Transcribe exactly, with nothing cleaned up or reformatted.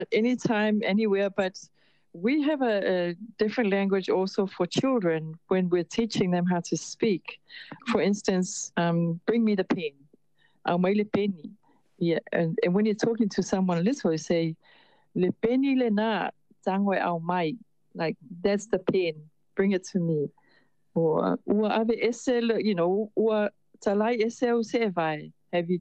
anytime, anywhere, but we have a, a different language also for children when we're teaching them how to speak. For instance, um, bring me the pen. Au mai le penny. Yeah, and, and when you're talking to someone little, you say, le penny le na, tangwe au mai. Like, that's the pen. Bring it to me. Or, ua ave ese, you know, ua talai ese o se vai. Have you